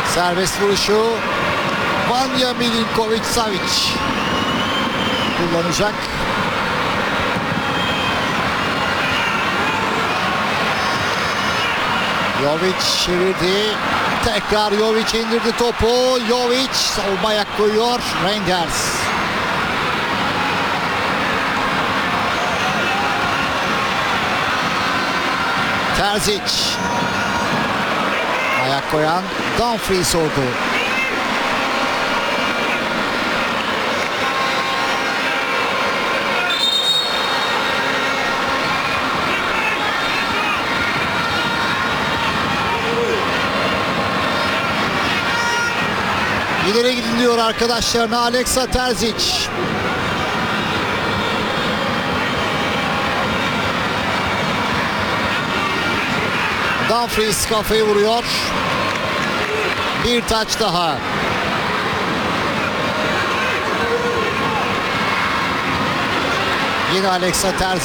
Serbest vuruşu Vanja Milinković-Savić kullanacak. Jovic çevirdi. Tekrar Jovic indirdi topu. Jovic savunma ayak koyuyor. Reinders. Terzic. Ayak koyan Dumfries oldu. İleri gidin diyor arkadaşlarına Alexa Terzic. Dumfries kafayı vuruyor. Bir taç daha. Yine Alexa Terzic.